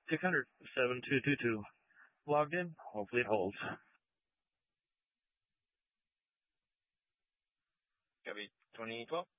600 7222. Logged in. Hopefully it holds. Copy 2012.